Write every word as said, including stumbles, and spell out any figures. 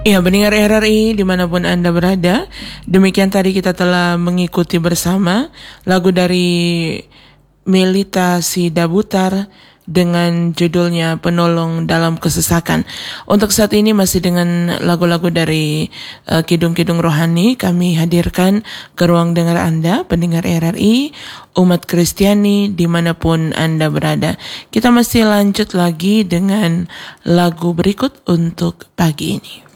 Ya, pendengar R R I dimanapun Anda berada, demikian tadi kita telah mengikuti bersama lagu dari Melita Sidabutar dengan judulnya Penolong Dalam Kesesakan. Untuk saat ini masih dengan lagu-lagu dari uh, Kidung-Kidung Rohani kami hadirkan ke ruang dengar Anda, pendengar R R I, umat Kristiani dimanapun Anda berada. Kita masih lanjut lagi dengan lagu berikut untuk pagi ini.